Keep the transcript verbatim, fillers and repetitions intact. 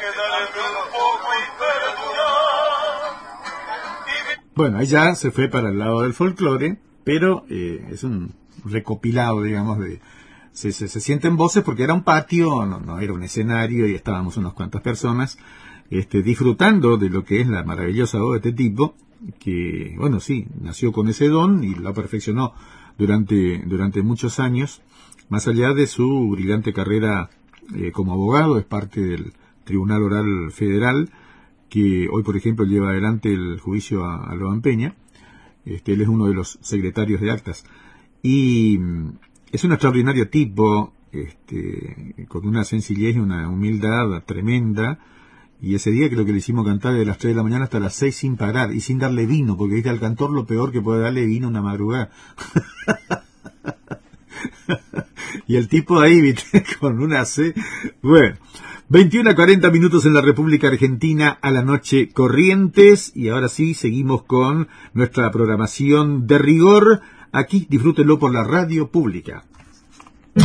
Bueno, ahí ya se fue para el lado del folclore, pero eh, es un recopilado, digamos, de se, se, se sienten voces porque era un patio, no, no era un escenario y estábamos unas cuantas personas este, disfrutando de lo que es la maravillosa voz de este tipo, que, bueno, sí, nació con ese don y lo perfeccionó durante, durante muchos años, más allá de su brillante carrera eh, como abogado, es parte del Tribunal Oral Federal, que hoy, por ejemplo, lleva adelante el juicio a, a Loan Peña. Este, él es uno de los secretarios de actas. Y es un extraordinario tipo, este, con una sencillez y una humildad tremenda. Y ese día creo que le hicimos cantar de las tres de la mañana hasta las seis sin parar y sin darle vino, porque viste al cantor lo peor que puede darle vino una madrugada. Y el tipo ahí, viste, con una C. Bueno, veintiuno a cuarenta minutos en la República Argentina a la noche, Corrientes. Y ahora sí, seguimos con nuestra programación de rigor. Aquí disfrútenlo por la radio pública.